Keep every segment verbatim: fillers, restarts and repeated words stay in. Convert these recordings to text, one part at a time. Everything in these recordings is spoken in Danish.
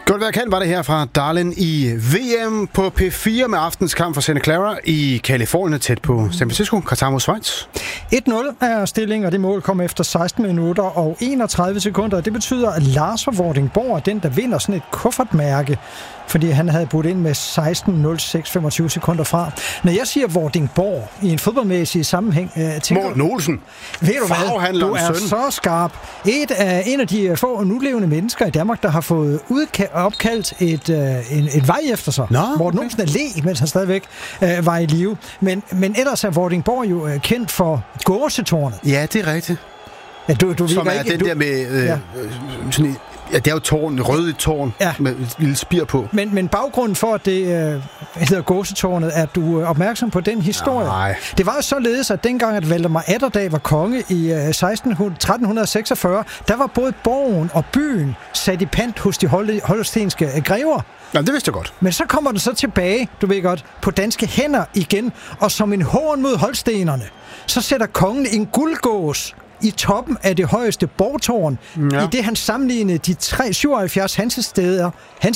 Godt hvad jeg kan, var det her fra Darlin i V M på P fire med aftens kamp for Santa Clara i Californien tæt på San Francisco. Qatar mod Schweiz. et nul er stilling, og det mål kom efter seksten minutter og enogtredive sekunder. Det betyder, at Lars fra Vordingborg er den, der vinder sådan et kuffertmærke, fordi han havde budt ind med seksten nul seks femogtyve sekunder fra. Når jeg siger Vordingborg i en fodboldmæssig sammenhæng, øh, tænker Morten Olsen. Ved du hvad? Du er søn. så skarp. Et af, en af de få nulevende mennesker i Danmark, der har fået udka- opkaldt et, øh, en, et vej efter sig. Nå, Morten okay. Olsen er læg, mens han stadigvæk øh, var i live. Men, men ellers er Vordingborg jo øh, kendt for gåsetårnet. Ja, det er rigtigt. Ja, du, du Som er ikke, den du, der med... Øh, ja. sådan et, ja, det er jo tårn, røde tårn Ja. med et lille spir på. Men, men baggrunden for, at det øh, hedder gåsetårnet, er du øh, opmærksom på den historie? Nej. Det var jo således, at dengang, at Valdemar Atterdag var konge i øh, tretten seksogfyrre, der var både borgen og byen sat i pant hos de hold- holstenske øh, grever. Nå, det vidste jeg godt. Men så kommer den så tilbage, du ved godt, på danske hænder igen, og som en hån mod holstenerne, så sætter kongen en guldgås i toppen af det højeste borgtårn, ja. i det han sammenlignede de tre syvoghalvfjerds hansesteder,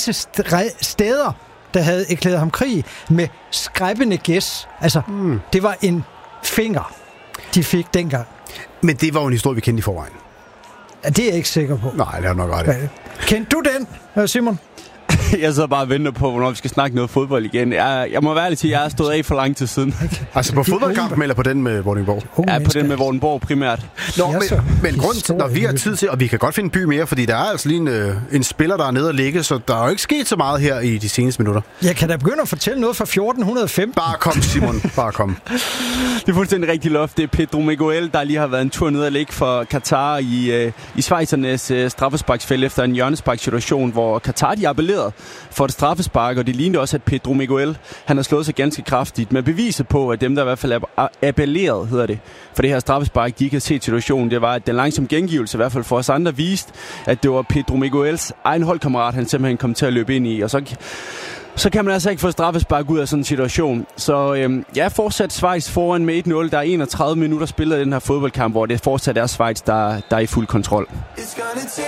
hansesteder, der havde erklæret ham krig, med skræbbende gæs. Altså, mm. det var en finger, de fik dengang. Men det var jo en historie, vi kendte i forvejen. Ja, det er jeg ikke sikker på. Nej, det er nok ret. Kendte du den, Simon? Jeg sidder bare og venter på, hvornår vi skal snakke noget fodbold igen. Jeg, jeg må være ærlig til, at jeg har stået af for lang tid siden. Altså på fodboldkampen eller på den med Vordingborg? Ja, på den med Vordingborg primært. Nå, men, men grund til, når vi har tid til, og vi kan godt finde en by mere, fordi der er altså lige en, øh, en spiller, der er nede og ligge, så der er jo ikke sket så meget her i de seneste minutter. Jeg kan da begynde at fortælle noget fra fjorten hundrede og femten. Bare kom, Simon. Bare kom. Det er fuldstændig rigtig loft. Det er Pedro Miguel, der lige har været en tur ned og ligge for Qatar i, øh, i schweizernes øh, straffesparksfælde efter en hjørnesparksituation, hvor Qatar de appellerede for et straffespark, og det lignede også, at Pedro Miguel, han har slået sig ganske kraftigt med beviset på, at dem, der i hvert fald er appelleret, hedder det, for det her straffespark, de ikke har set situationen, det var, at den langsomme gengivelse, i hvert fald for os andre, viste, at det var Pedro Miguels egen holdkammerat, han simpelthen kom til at løbe ind i, og så så kan man altså ikke få straffespark ud af sådan en situation. Så øhm, ja, fortsat Schweiz foran med et nul. Der er enogtredive minutter spillet i den her fodboldkamp, hvor det fortsat er Schweiz, der, der er i fuld kontrol.